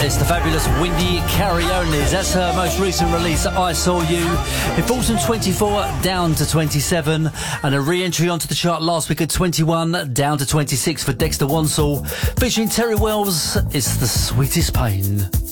It's the fabulous Wendy Carriones. That's her most recent release, I Saw You. It falls from 24 down to 27, and a re-entry onto the chart last week at 21 down to 26 for Dexter Wansel. Featuring Terry Wells, It's the Sweetest Pain.